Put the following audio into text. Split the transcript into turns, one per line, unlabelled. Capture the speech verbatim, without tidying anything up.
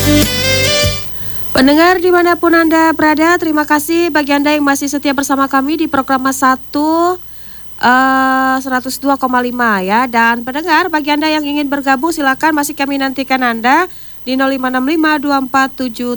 Pendengar dimanapun Anda berada, terima kasih bagi Anda yang masih setia bersama kami di program satu uh, seratus dua koma lima ya. Dan pendengar, bagi Anda yang ingin bergabung silakan masih kami nantikan Anda di nol lima enam lima dua empat tujuh